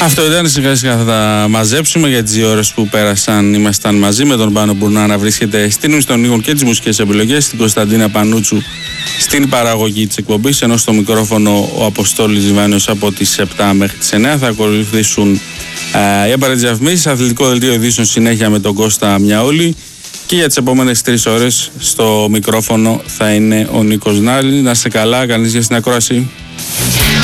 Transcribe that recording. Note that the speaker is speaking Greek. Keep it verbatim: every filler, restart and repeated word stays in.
Αυτό ήταν, σιγά σιγά θα τα μαζέψουμε για τις δύο ώρες που πέρασαν. Ήμασταν μαζί με τον Πάνο Μπουρνά να βρίσκεται στην ύμνηση των ήχων και τις μουσικές επιλογές, την Κωνσταντίνα Πανούτσου στην παραγωγή της εκπομπής, ενώ στο μικρόφωνο ο Αποστόλης Ζιβάνιος από τις επτά μέχρι τις εννιά. Θα ακολουθήσουν ε, οι απαραίτητες διαφημίσεις, αθλητικό δελτίο ειδήσεων συνέχεια με τον Κώστα Μιαούλη, και για τις επόμενες τρεις ώρες στο μικρόφωνο θα είναι ο Νίκος Νάλη. Να είστε καλά, καλή συνέχεια στην ακρόαση.